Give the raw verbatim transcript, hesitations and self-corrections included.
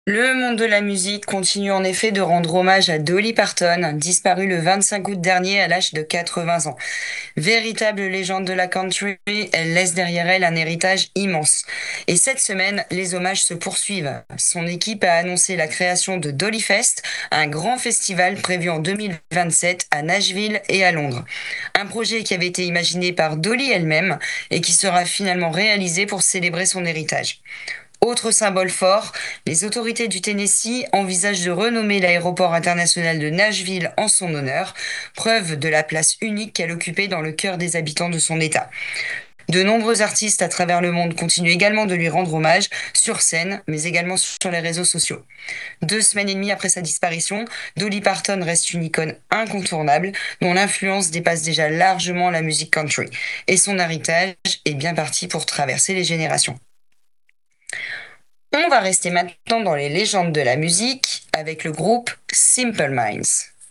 Le monde de la musique continue en effet de rendre hommage à Dolly Parton, disparue le vingt-cinq août dernier à l'âge de quatre-vingts ans. Véritable légende de la country, elle laisse derrière elle un héritage immense. Et cette semaine, les hommages se poursuivent. Son équipe a annoncé la création de Dolly Fest, un grand festival prévu en deux mille vingt-sept à Nashville et à Londres. Un projet qui avait été imaginé par Dolly elle-même et qui sera finalement réalisé pour célébrer son héritage. Autre symbole fort, les autorités du Tennessee envisagent de renommer l'aéroport international de Nashville en son honneur, preuve de la place unique qu'elle occupait dans le cœur des habitants de son État. De nombreux artistes à travers le monde continuent également de lui rendre hommage sur scène, mais également sur les réseaux sociaux. Deux semaines et demie après sa disparition, Dolly Parton reste une icône incontournable dont l'influence dépasse déjà largement la musique country. Et son héritage est bien parti pour traverser les générations. On va rester maintenant dans les légendes de la musique avec le groupe Simple Minds.